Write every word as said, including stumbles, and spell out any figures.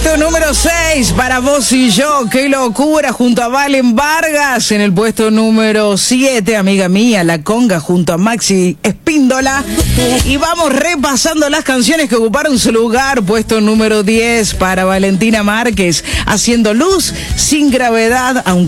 puesto número seis para Vos y Yo, qué locura, junto a Valen Vargas. En el puesto número siete, amiga mía, La Conga, junto a Maxi Espíndola. Y vamos repasando las canciones que ocuparon su lugar. Puesto número diez para Valentina Márquez, Haciendo Luz, Sin Gravedad, aunque